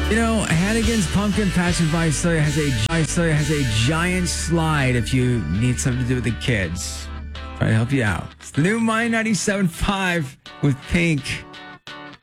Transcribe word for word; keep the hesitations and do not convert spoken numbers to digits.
You know, Hannigan's Pumpkin Patch and Visalia has a Visalia has a giant slide if you need something to do with the kids. Try to help you out. It's the new My ninety-seven point five with Pink.